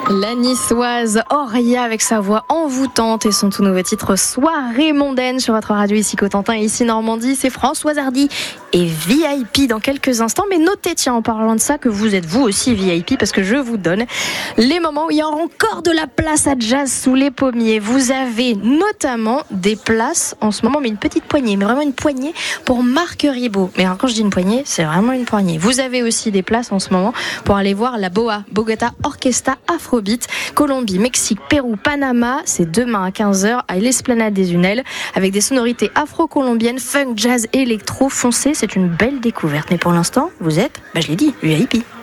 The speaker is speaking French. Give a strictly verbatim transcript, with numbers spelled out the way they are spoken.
La niçoise Auria avec sa voix envoûtante et son tout nouveau titre Soirée mondaine sur votre radio ici Cotentin et ici Normandie. C'est Françoise Hardy et V I P dans quelques instants. Mais notez, tiens, en parlant de ça, que vous êtes vous aussi V I P parce que je vous donne les moments où il y a encore de la place à jazz sous les pommiers. Vous avez notamment des places en ce moment, mais une petite poignée, mais vraiment une poignée pour Marc Ribot. Mais alors, quand je dis une poignée, c'est vraiment une poignée. Vous avez aussi des places en ce moment pour aller voir la B O A, Bogota Orquesta Afrobeat. Colombie, Mexique, Pérou, Panama, c'est demain à quinze heures à l'Esplanade des Unelles avec des sonorités afro-colombiennes, funk, jazz, électro. Foncez, c'est une belle découverte. Mais pour l'instant, vous êtes, bah je l'ai dit, V I P.